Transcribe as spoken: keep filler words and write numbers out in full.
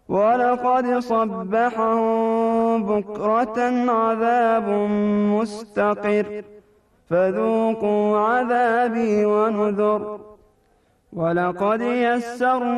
ولقد صبحهم بكرة عذاب مستقر فذوقوا عذابي ونذر ولقد يسرنا